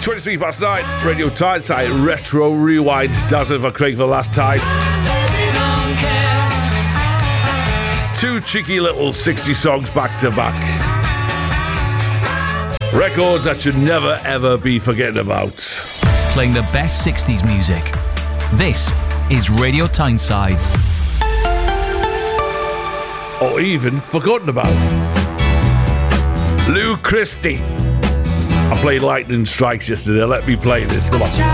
23 past 9, Radio Tyneside, Retro Rewind, dazzling for Craig for the last time. Two cheeky little 60 songs back to back. Records that should never ever be forgotten about. Playing the best 60s music. This is Radio Tyneside. Or even forgotten about. Lou Christie. I played Lightning Strikes yesterday. Let me play this. Come on.